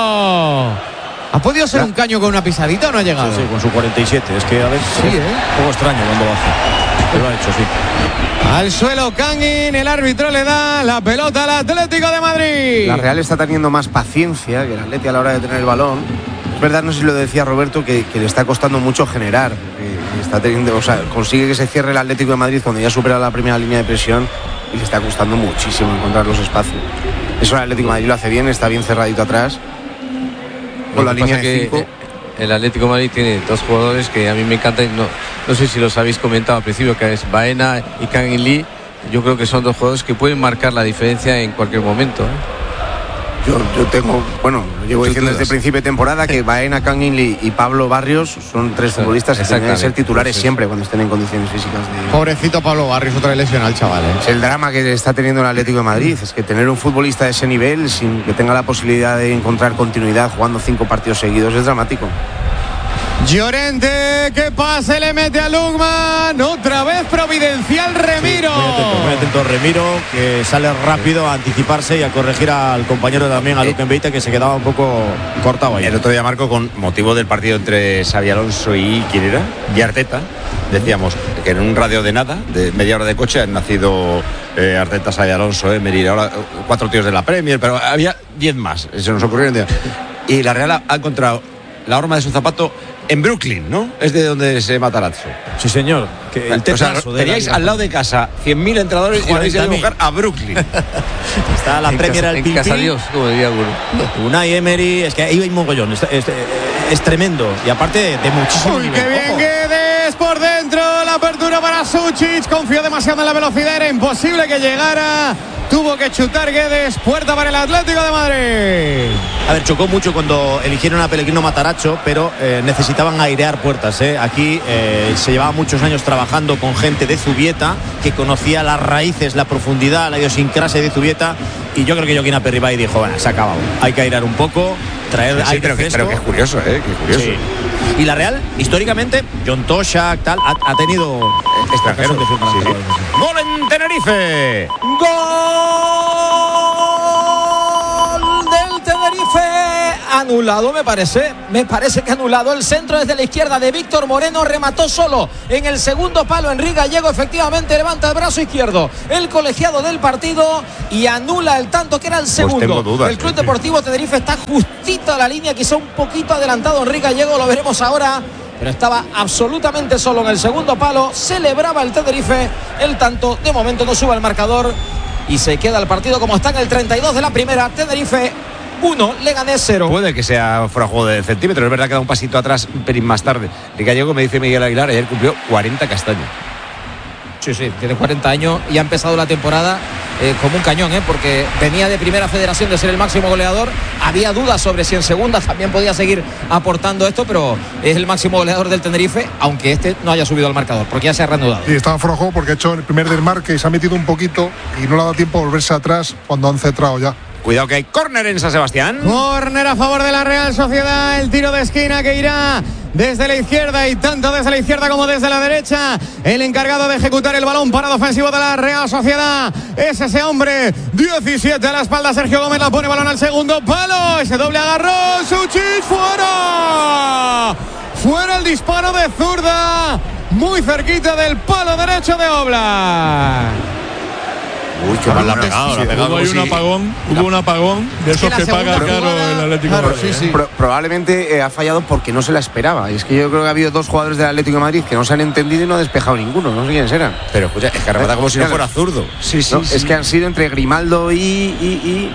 ¿Ha podido ser un caño con una pisadita o no ha llegado? Sí, sí, con su cuarenta y siete. Es que a veces sí, es ¿eh? un poco extraño cuando lo hace. Pero lo ha hecho, sí. Al suelo Kangin, el árbitro le da la pelota al Atlético de Madrid. La Real está teniendo más paciencia que el Atleti a la hora de tener el balón. Es verdad, no sé si lo decía Roberto, que, que le está costando mucho generar. Que está teniendo, o sea, consigue que se cierre el Atlético de Madrid cuando ya supera la primera línea de presión y le está costando muchísimo encontrar los espacios. Eso el Atlético de Madrid lo hace bien, está bien cerradito atrás. Con la línea de cinco. El Atlético de Madrid tiene dos jugadores que a mí me encantan. No, no sé si los habéis comentado al principio, que es Baena y Kangin Lee. Yo creo que son dos jugadores que pueden marcar la diferencia en cualquier momento, ¿eh? Yo, yo tengo, bueno, llevo diciendo desde el principio de temporada que Baena, Kangin Lee y Pablo Barrios son tres futbolistas que tienen que ser titulares siempre cuando estén en condiciones físicas. De... Pobrecito Pablo Barrios, otra vez lesionado el chaval, ¿eh? Es el drama que está teniendo el Atlético de Madrid, es que tener un futbolista de ese nivel sin que tenga la posibilidad de encontrar continuidad jugando cinco partidos seguidos es dramático. Llorente, que pase, le mete a Lukman. Otra vez providencial Remiro. Sí, muy atento, muy atento Remiro, que sale rápido a anticiparse y a corregir al compañero también, a Luquen Beita, que se quedaba un poco cortado ahí. El otro día, Marco, con motivo del partido entre Xabi Alonso y ¿quién era? Y Arteta, decíamos que en un radio de nada, de media hora de coche, han nacido eh, Arteta, Xabi Alonso, eh, Merida, ahora cuatro tíos de la Premier, pero había diez más, se nos ocurrieron. Y la Real ha encontrado la horma de su zapato en Brooklyn, ¿no? Es de donde se Matarazzo. Sí, señor. Que el o sea, teníais al lado de casa cien mil entrenadores y vais a ir a buscar a Brooklyn. Está la en Premier casa, al en Pil casa Pil. Dios, como diría uno. Unai Emery, es que ahí hay mogollón. Es, es, es tremendo. Y aparte de muchísimo Uy, nivel. qué bien Ojo. Guedes por dentro. La apertura uno para Suchic. Confió demasiado en la velocidad, era imposible que llegara. Tuvo que chutar Guedes, puerta para el Atlético de Madrid. A ver, chocó mucho cuando eligieron a Pellegrino Matarazzo, pero eh, necesitaban airear puertas. ¿eh? Aquí eh, se llevaba muchos años trabajando con gente de Zubieta, que conocía las raíces, la profundidad, la idiosincrasia de Zubieta. Y yo creo que Joaquín Aperribay dijo, bueno, se ha acabado. Hay que airear un poco, traer sí, aire pero, fresco. Que, pero que es curioso, ¿eh? Que curioso. Sí. Y la Real, históricamente, John Toshak, tal, ha, ha tenido extranjeros. Sí, sí. ¡Gol en Tenerife! ¡Gol del Tenerife! Anulado, me parece. Me parece que anulado. El centro desde la izquierda de Víctor Moreno. Remató solo en el segundo palo. Enrique Gallego efectivamente levanta el brazo izquierdo. El colegiado del partido y anula el tanto que era el segundo. Pues tengo dudas, el Club sí, Deportivo Tenerife está justito a la línea, quizá un poquito adelantado Enrique Gallego. Lo veremos ahora. Pero estaba absolutamente solo en el segundo palo. Celebraba el Tenerife el tanto. De momento no sube el marcador y se queda el partido como está en el treinta y dos de la primera. Tenerife uno, Leganés cero. Puede que sea fuera juego de centímetros. Es verdad que da un pasito atrás un pelín más tarde. El gallego, me dice Miguel Aguilar, ayer cumplió cuarenta castaños. Sí, sí, tiene cuarenta años y ha empezado la temporada eh, como un cañón, ¿eh? Porque venía de Primera Federación de ser el máximo goleador. Había dudas sobre si en segunda también podía seguir aportando esto, pero es el máximo goleador del Tenerife, aunque este no haya subido al marcador, porque ya se ha reanudado. Y estaba fuera de juego porque ha hecho el primer desmarque y se ha metido un poquito y no le ha dado tiempo a volverse atrás cuando han centrado ya. Cuidado que hay córner en San Sebastián. Córner a favor de la Real Sociedad. El tiro de esquina que irá desde la izquierda y tanto desde la izquierda como desde la derecha. El encargado de ejecutar el balón parado ofensivo de la Real Sociedad es ese hombre. diecisiete a la espalda. Sergio Gómez la pone, balón al segundo palo. Ese doble agarró. Suchic fuera. Fuera el disparo de zurda. Muy cerquita del palo derecho de Oblak. Uy, qué mal la ha pegado. Sí, hubo ahí un apagón, hubo un apagón de esos que, que paga caro el Atlético de Madrid. Sí, sí. Pro, probablemente eh, ha fallado porque no se la esperaba. Y es que yo creo que ha habido dos jugadores del Atlético de Madrid que no se han entendido y no ha despejado ninguno. No sé quiénes eran. Pero escucha, es que remata como si no fuera zurdo. Sí, sí, no, sí. Es que han sido entre Grimaldo y... y, y...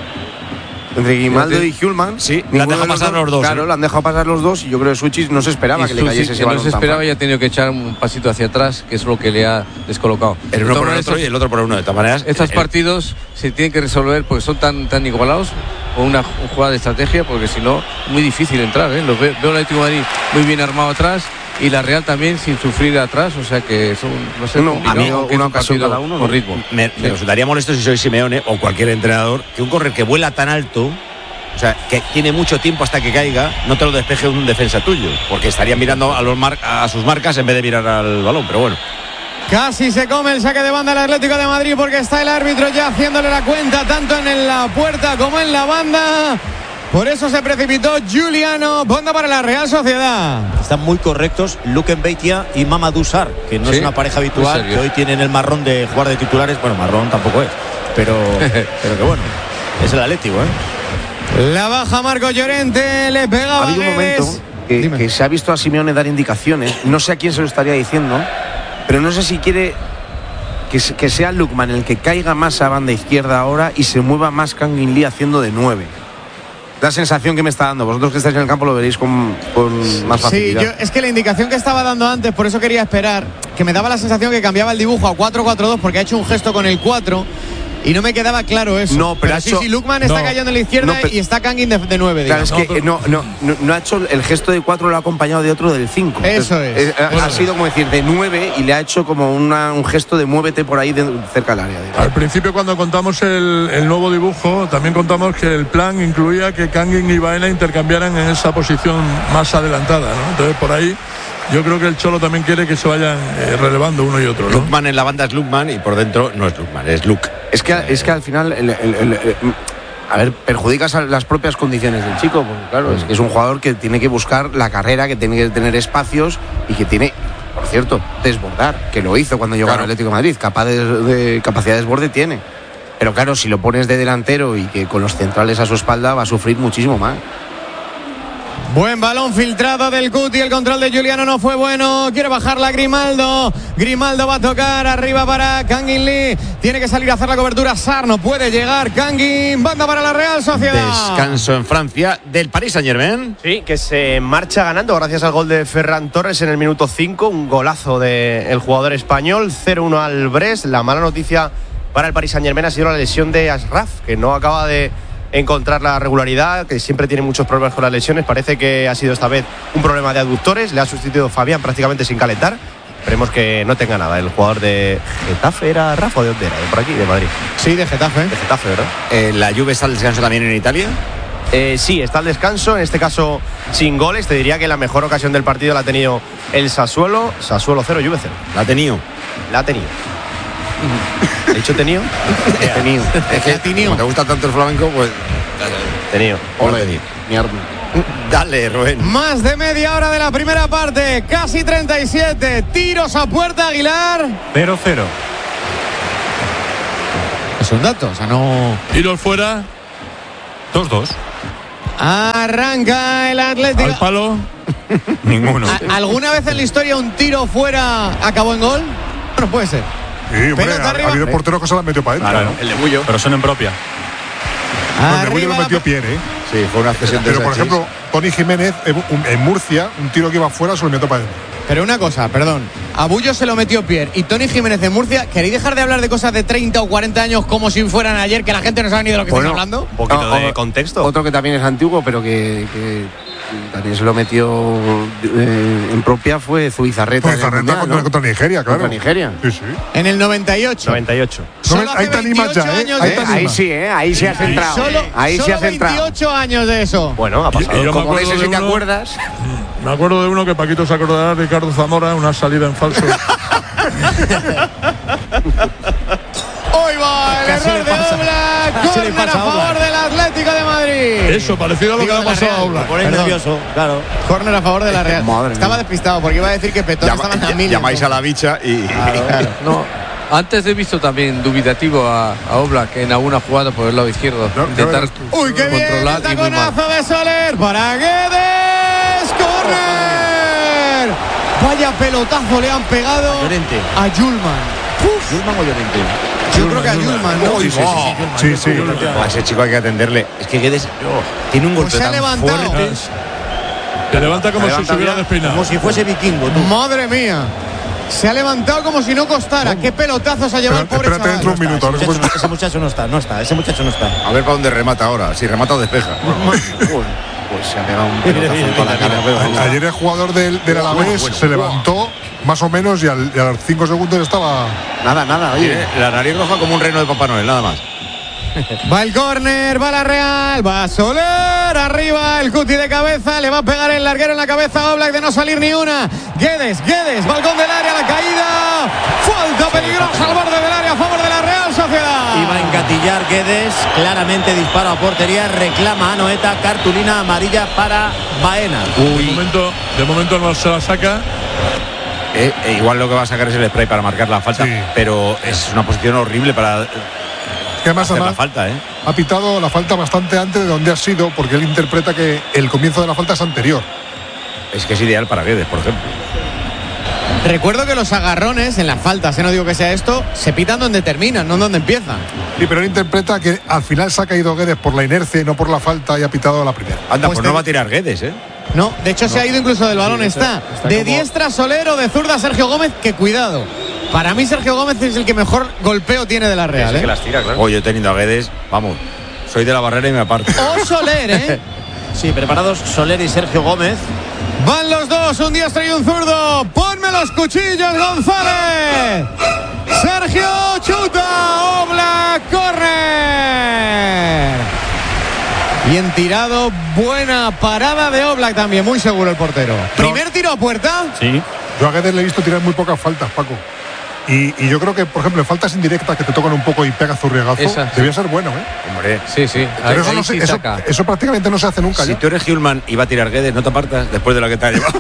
Entre Grimaldo y Hulman. Sí, le han dejado pasar los dos. Claro, ¿eh? le han dejado pasar los dos y yo creo que Suchic no se esperaba y que le cayese ese balón. No se esperaba y ha tenido que echar un pasito hacia atrás, que es lo que le ha descolocado. El uno por el otro y el otro por uno. De todas maneras, estos el... partidos se tienen que resolver porque son tan, tan igualados con una jugada de estrategia, porque si no, muy difícil entrar. ¿eh? Los veo, veo el Atlético de Madrid muy bien armado atrás y la Real también sin sufrir atrás, o sea que son, no sé, no, a mí una ocasión cada uno con ritmo. Me, me resultaría molesto si soy Simeone o cualquier entrenador que un correr que vuela tan alto, o sea, que tiene mucho tiempo hasta que caiga, no te lo despeje un defensa tuyo, porque estaría mirando a, los mar a sus marcas en vez de mirar al balón, pero bueno. Casi se come el saque de banda el Atlético de Madrid porque está el árbitro ya haciéndole la cuenta tanto en la puerta como en la banda. Por eso se precipitó Giuliano. Banda para la Real Sociedad. Están muy correctos Luque Beitia y Mamadou Sarr, que no ¿Sí? es una pareja habitual, que hoy tienen el marrón de jugar de titulares. Bueno, marrón tampoco es, pero, pero que bueno, es el Atlético, ¿eh? La baja Marco Llorente, le pega Ha habido un momento que, que se ha visto a Simeone dar indicaciones. No sé a quién se lo estaría diciendo, pero no sé si quiere que, que sea Lukman el que caiga más a banda izquierda ahora y se mueva más Kangin Lee haciendo de nueve. La sensación que me está dando. Vosotros que estáis en el campo lo veréis con, con más facilidad. Sí, yo, es que la indicación que estaba dando antes, por eso quería esperar, que me daba la sensación que cambiaba el dibujo a cuatro cuatro dos porque ha hecho un gesto con el cuatro y no me quedaba claro eso. No, pero, pero sí, hecho, sí, Lukman está no, cayendo en la izquierda no, pero, y está Kangin de, de nueve. Claro, es que no, no, no, no ha hecho el gesto de cuatro, lo ha acompañado de otro del cinco. Eso Entonces, es. es bueno. Ha sido como decir de nueve y le ha hecho como una, un gesto de muévete por ahí de, cerca del área. Digamos. Al principio, cuando contamos el, el nuevo dibujo, también contamos que el plan incluía que Kangin y Baena intercambiaran en esa posición más adelantada, ¿no? Entonces, por ahí yo creo que el Cholo también quiere que se vayan eh, relevando uno y otro, ¿no? Lukman en la banda es Lukman y por dentro no es Lukman, es Luke. Es que, es que al final, el, el, el, el, a ver, perjudicas a las propias condiciones del chico, porque claro, es que es un jugador que tiene que buscar la carrera, que tiene que tener espacios y que tiene, por cierto, desbordar, que lo hizo cuando llegó claro. al Atlético de Madrid, capaz de, de capacidad de desborde tiene. Pero claro, si lo pones de delantero y que con los centrales a su espalda va a sufrir muchísimo más. Buen balón filtrado del Cuti, el control de Giuliano no fue bueno, quiere bajarla Grimaldo, Grimaldo va a tocar arriba para Kangin Lee, tiene que salir a hacer la cobertura Sarr, no puede llegar Kangin, banda para la Real Sociedad. Descanso en Francia del Paris Saint-Germain. Sí, que se marcha ganando gracias al gol de Ferran Torres en el minuto cinco, un golazo del jugador español, cero uno al Brest. La mala noticia para el Paris Saint-Germain ha sido la lesión de Ashraf, que no acaba de encontrar la regularidad, que siempre tiene muchos problemas con las lesiones. Parece que ha sido esta vez un problema de aductores, le ha sustituido Fabián prácticamente sin calentar. Esperemos que no tenga nada. El jugador de Getafe era Rafa, ¿de dónde era? ¿De por aquí, de Madrid? Sí, de Getafe. De Getafe, ¿verdad? Eh, ¿La Juve está al descanso también en Italia? Eh, sí, está al descanso, en este caso sin goles. Te diría que la mejor ocasión del partido la ha tenido el Sassuolo. Sassuolo cero, Juve cero. La ha tenido. La ha tenido. ¿He dicho tenido? Tenido. Es que como te gusta tanto el flamenco, pues. Tenido. Ole, dale, Rubén. Más de media hora de la primera parte, casi treinta y siete. Tiros a puerta, Aguilar. cero cero. Es un dato, o sea, no. Tiros fuera. dos dos. Arranca el Atlético. Al palo. Ninguno. ¿A- ¿Alguna vez en la historia un tiro fuera acabó en gol? No puede ser. Sí, hombre, Pelota ha, arriba. ha habido portero que se la han metido para adentro. Claro, El de Bullo. pero son en propia. Pues el de Bullo Arriba lo la- metió Pierre, ¿eh? Sí, fue una cesión de Pero, por Sánchez. ejemplo, Tony Jiménez en, un- en Murcia, un tiro que iba fuera se lo metió para adentro. Pero una cosa, perdón. A Bullo se lo metió Pierre y Tony Jiménez de Murcia. ¿Queréis dejar de hablar de cosas de treinta o cuarenta años como si fueran ayer, que la gente no sabe ni de lo que Bueno, estamos hablando? Un poquito Ah, de ah, contexto. Otro que también es antiguo, pero que, que también se lo metió eh, en propia fue Zubizarreta. Pues en el Zarreta Mundial, contra, ¿no? contra Nigeria, claro. Contra Nigeria. Sí, sí. En el noventa y ocho. noventa y ocho. Solo No, hace ahí te animas veintiocho ya, ¿eh? años Ahí de te eso. Ahí sí, ¿eh? Ahí sí has entrado. Solo, Ahí sí solo has entrado. veintiocho años de eso. Bueno, ha pasado. Y yo me Como de acuerdo ese de si te uno- acuerdas. Me acuerdo de uno que Paquito se acordará, Ricardo Zamora, una salida en falso. Hoy va el Casi error le de pasa. Oblak. Casi le Córner a pasa a favor Oblak. del Atlético de Madrid. Eso, parecido a lo que Digo, le ha de la pasado a Real. Oblak. Pone Perdón. nervioso, claro. Córner a favor de la Real. Madre Estaba mía. despistado porque iba a decir que Petón Llama- estaba en la ll- mil. llamáis a la bicha y. No, antes he visto también dubitativo a, a Oblak en alguna jugada por el lado izquierdo. No, Intentar no, Uy, qué bien. controlar El y muy mal. taconazo de Soler para Guedes. ¡Córner! Vaya pelotazo le han pegado Llorente. a Yulman. ¿Yulman o Llorente? Yo creo que a Yulman, ¿no? Sí, sí, sí. Sí, sí. A ese chico hay que atenderle. Es que Guedes tiene un Pues golpe se ha tan levantado. fuerte. Se levanta como Se si levanta se hubiera bien. despeinado. Como si fuese vikingo, tú. Madre mía. Se ha levantado como si no costara. Qué pelotazo se ha llevado el Espérate, pobre espérate dentro de un chaval. minuto. ahora Ese después- muchacho, ese muchacho no está, no está, ese muchacho no está. A ver para dónde remata ahora. Si remata o despeja. Pues se ha pegado un pelotazo en toda la cara. Ayer el jugador del, del Alavés se levantó más o menos y, al, y a los cinco segundos estaba. Nada, nada, oye. Tiene la nariz roja como un reno de Papá Noel, nada más. Va el córner, va la Real, va Soler, arriba el Cuti de cabeza, le va a pegar el larguero en la cabeza a Oblak de no salir ni una. Guedes, Guedes, balcón del área, la caída, falta peligrosa al borde del área a favor de la Real Sociedad. Iba a engatillar Guedes, claramente disparo a portería, reclama a Anoeta, cartulina amarilla para Baena. De momento, de momento no se la saca. Eh, eh, igual lo que va a sacar es el spray para marcar la falta. Sí. Pero es una posición horrible para Que además, hacer la además falta, ¿eh? ha pitado la falta bastante antes de donde ha sido, porque él interpreta que el comienzo de la falta es anterior. Es que es ideal para Guedes, por ejemplo. Recuerdo que los agarrones en las faltas, eh, no digo que sea esto, se pitan donde terminan, no donde empiezan. Sí, pero él interpreta que al final se ha caído Guedes por la inercia y no por la falta y ha pitado la primera. Anda, Pues pues, te- no va a tirar Guedes, ¿eh? No, de hecho se ha ido incluso del balón, está, de diestra Solero, de zurda Sergio Gómez, que cuidado. Para mí Sergio Gómez es el que mejor golpeo tiene de la Real, Sí, que ¿eh? las tira, claro. Oye, teniendo a Guedes, vamos, soy de la barrera y me aparto. O Soler, ¿eh? Sí, preparados Soler y Sergio Gómez. Van los dos, un diestro y un zurdo. Ponme los cuchillos, González. Sergio chuta, Oblak, córner. Bien tirado, buena parada de Oblak también, muy seguro el portero. Primer tiro a puerta. Sí. Yo a Guedes le he visto tirar muy pocas faltas, Paco. Y, y yo creo que, por ejemplo, en faltas indirectas que te tocan un poco y pegas zurriagazo, Esa, sí. debía ser bueno, ¿eh? Hombre, Sí, sí. Ahí, Pero eso, ahí no se- sí eso, saca. eso prácticamente no se hace nunca. si ya. tú eres Hulman y va a tirar Guedes, no te apartas después de la que te ha llevado.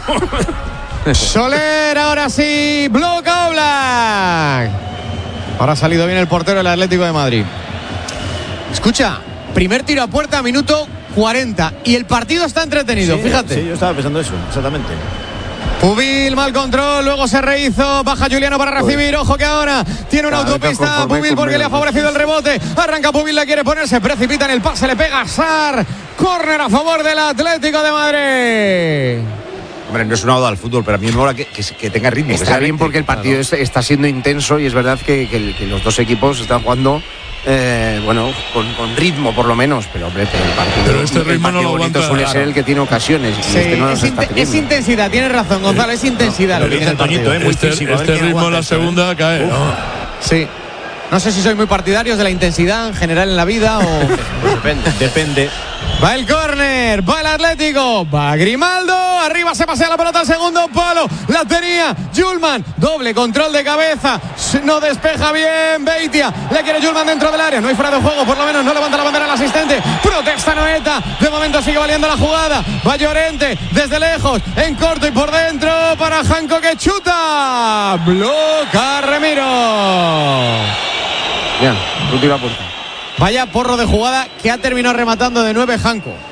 Soler, ahora sí, bloca Oblak. Ahora ha salido bien el portero del Atlético de Madrid. Escucha, primer tiro a puerta, minuto cuarenta. Y el partido está entretenido, Sí, fíjate. Sí, yo estaba pensando eso, exactamente. Pubil, mal control, luego se rehizo, baja Juliano para recibir, ojo que ahora tiene una Cada vez autopista conforme Pubil con porque le ha menos. favorecido el rebote, arranca Pubil, la quiere poner, se precipita en el pase, le pega a Sar, córner a favor del Atlético de Madrid. Hombre, no es una oda al fútbol, pero a mí me mola que, que, que tenga ritmo. que Está sea bien porque el partido es- está siendo intenso y es verdad que, que- que los dos equipos están jugando eh, bueno, con, con ritmo por lo menos, pero hombre, pero el partido, Pero este el ritmo no partido lo bonito aguanta. suele ser el que tiene ocasiones y Sí, este no es, los está inte- es teniendo. intensidad, tienes razón, Gonzalo, es intensidad lo que tiene el partido. este este ritmo en la segunda cae. ¿no? Sí. No sé si sois muy partidarios de la intensidad en general en la vida o. Pues depende. Depende. Va el córner, va el Atlético, va Grimaldo, arriba se pasea la pelota al segundo palo, la tenía Julman, doble control de cabeza, no despeja bien Beitia, le quiere Julman dentro del área, no hay fuera de juego, por lo menos no levanta la bandera el asistente, protesta Noeta, de momento sigue valiendo la jugada, va Llorente desde lejos, en corto y por dentro para Janko que chuta, bloca Remiro. Ya, última puerta. Vaya porro de jugada que ha terminado rematando de nueve Janko.